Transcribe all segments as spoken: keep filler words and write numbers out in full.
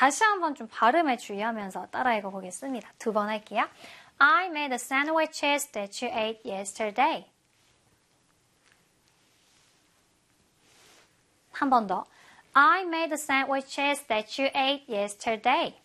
다시 한번 좀 발음에 주의하면서 따라 읽어보겠습니다. 두 번 할게요. I made the sandwiches that you ate yesterday. 한 번 더. I made the sandwiches that you ate yesterday.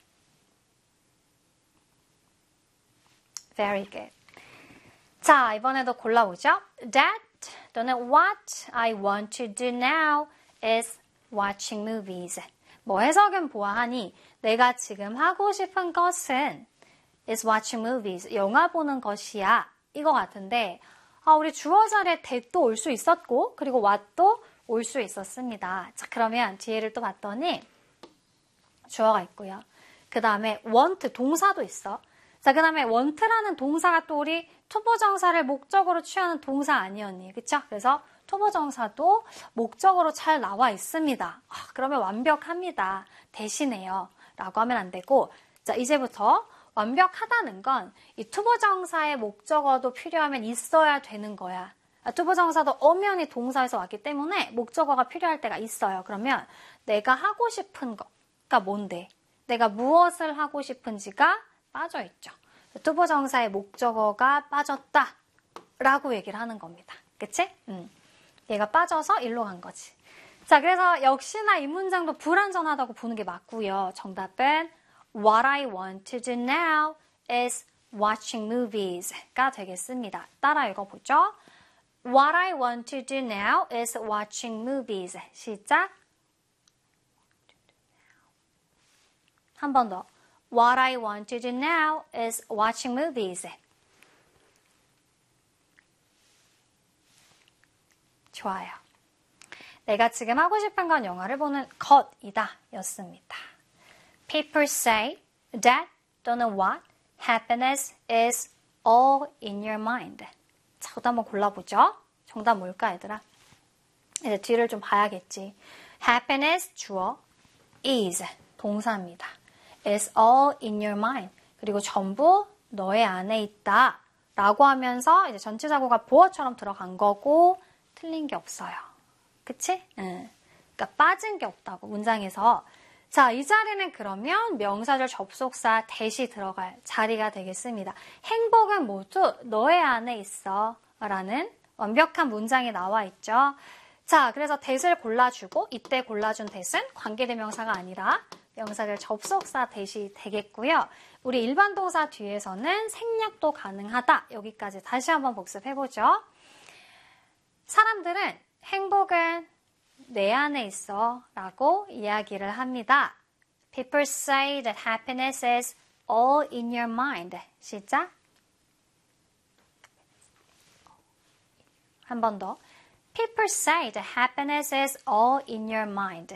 Very good. 자, 이번에도 골라보죠. That 또는 what I want to do now is watching movies. 뭐 해석은 보아하니 내가 지금 하고 싶은 것은 is watching movies. 영화 보는 것이야. 이거 같은데 아, 우리 주어 자리에 that도 올 수 있었고 그리고 what도 올 수 있었습니다. 자, 그러면 뒤에를 또 봤더니 주어가 있고요. 그 다음에 want 동사도 있어. 자, 그 다음에 want라는 동사가 또 우리 투부정사를 목적으로 취하는 동사 아니었니? 그쵸? 그래서 투부정사도 목적으로 잘 나와 있습니다. 아, 그러면 완벽합니다. 대신에요. 라고 하면 안 되고, 자, 이제부터 완벽하다는 건 이 투부정사의 목적어도 필요하면 있어야 되는 거야. 아, 투부정사도 엄연히 동사에서 왔기 때문에 목적어가 필요할 때가 있어요. 그러면 내가 하고 싶은 거가 뭔데? 내가 무엇을 하고 싶은지가 빠져있죠. 투부정사의 목적어가 빠졌다 라고 얘기를 하는 겁니다. 그치? 음. 얘가 빠져서 일로 간 거지. 자, 그래서 역시나 이 문장도 불완전하다고 보는 게 맞고요. 정답은 What I want to do now is watching movies가 되겠습니다. 따라 읽어보죠. What I want to do now is watching movies. 시작. 한 번 더. What I want to do now is watching movies. 좋아요. 내가 지금 하고 싶은 건 영화를 보는 것이다 였습니다. People say that 또는 what happiness is all in your mind. 자, 그것도 한번 골라보죠. 정답 뭘까 얘들아? 이제 뒤를 좀 봐야겠지. Happiness 주어, is 동사입니다. is all in your mind. 그리고 전부 너의 안에 있다 라고 하면서 이제 전체 사고가 보어처럼 들어간 거고 틀린 게 없어요. 그치? 응. 그러니까 빠진 게 없다고 문장에서. 자, 이 자리는 그러면 명사절 접속사 대시 들어갈 자리가 되겠습니다. 행복은 모두 너의 안에 있어 라는 완벽한 문장이 나와 있죠. 자, 그래서 that을 골라주고 이때 골라준 that은 관계대명사가 아니라 명사절 접속사 대시 되겠고요. 우리 일반 동사 뒤에서는 생략도 가능하다. 여기까지 다시 한번 복습해보죠. 사람들은 행복은 내 안에 있어 라고 이야기를 합니다. People say that happiness is all in your mind. 시작. 한 번 더. People say that happiness is all in your mind.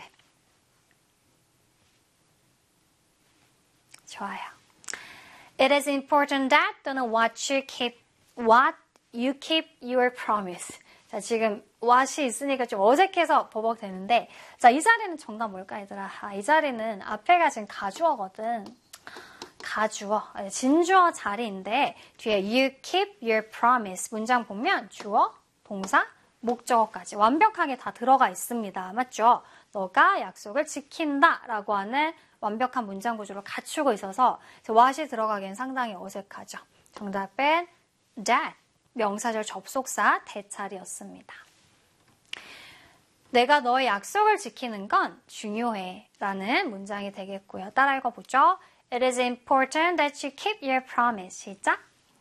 좋아요. It is important that 또는 what you keep, what you keep your promise. 자, 지금 what이 있으니까 좀 어색해서 버벅대는데, 자, 이 자리는 정답 뭘까, 얘들아? 아, 이 자리는 앞에가 지금 가주어거든. 가주어, 진주어 자리인데, 뒤에 you keep your promise 문장 보면 주어, 동사, 목적어까지 완벽하게 다 들어가 있습니다. 맞죠? 너가 약속을 지킨다 라고 하는 완벽한 문장 구조를 갖추고 있어서 what이 들어가기엔 상당히 어색하죠. 정답은 that. 명사절 접속사 대차리였습니다. 내가 너의 약속을 지키는 건 중요해 라는 문장이 되겠고요. 따라 읽어보죠. It is important that you keep your promise. 시작.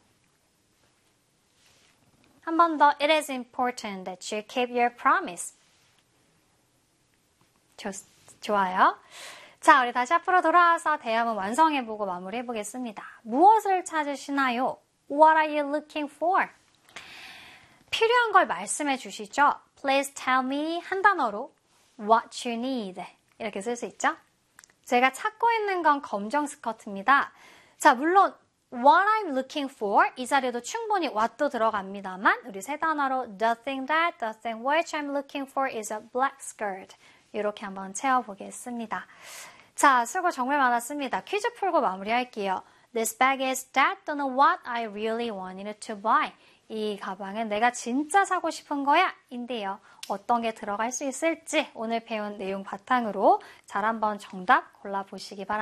한 번 더. It is important that you keep your promise. 좋, 좋아요. 자, 우리 다시 앞으로 돌아와서 대화문 완성해보고 마무리해보겠습니다. 무엇을 찾으시나요? What are you looking for? 필요한 걸 말씀해 주시죠. Please tell me 한 단어로 what you need 이렇게 쓸 수 있죠. 제가 찾고 있는 건 검정 스커트입니다. 자, 물론 what I'm looking for 이 자리에도 충분히 what도 들어갑니다만 우리 세 단어로 the thing that, the thing which I'm looking for is a black skirt 이렇게 한번 채워보겠습니다. 자, 수고 정말 많았습니다. 퀴즈 풀고 마무리할게요. This bag is that 또는 what I really wanted to buy. 이 가방은 내가 진짜 사고 싶은 거야 인데요. 어떤 게 들어갈 수 있을지 오늘 배운 내용 바탕으로 잘 한번 정답 골라보시기 바랍니다.